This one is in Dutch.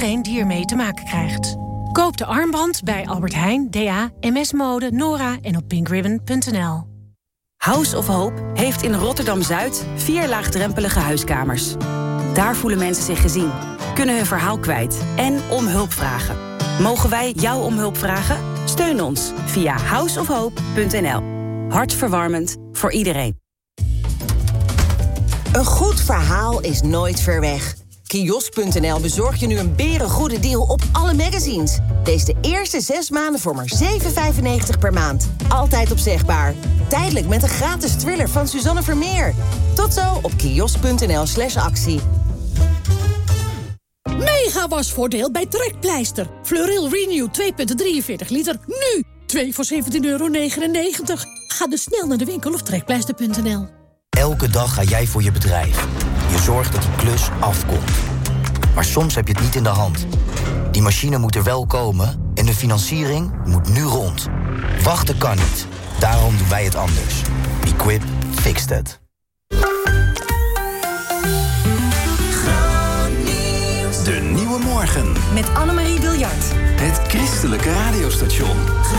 iedereen die ermee te maken krijgt. Koop de armband bij Albert Heijn, DA, MS Mode, Nora en op pinkribbon.nl. House of Hope heeft in Rotterdam-Zuid 4 laagdrempelige huiskamers. Daar voelen mensen zich gezien, kunnen hun verhaal kwijt en om hulp vragen. Mogen wij jou om hulp vragen? Steun ons via houseofhope.nl. Hartverwarmend voor iedereen. Een goed verhaal is nooit ver weg. Kiosk.nl bezorgt je nu een berengoede deal op alle magazines. Lees de eerste 6 maanden voor maar €7,95 per maand. Altijd opzegbaar. Tijdelijk met een gratis thriller van Suzanne Vermeer. Tot zo op kiosk.nl/actie. Mega wasvoordeel bij Trekpleister. Fleuril Renew 2,43 liter. Nu 2 voor €17,99. Ga dus snel naar de winkel of trekpleister.nl. Elke dag ga jij voor je bedrijf. Je zorgt dat die klus afkomt. Maar soms heb je het niet in de hand. Die machine moet er wel komen en de financiering moet nu rond. Wachten kan niet. Daarom doen wij het anders. Equip fixed it. De Nieuwe Morgen. Met Annemarie Biljart. Het christelijke radiostation.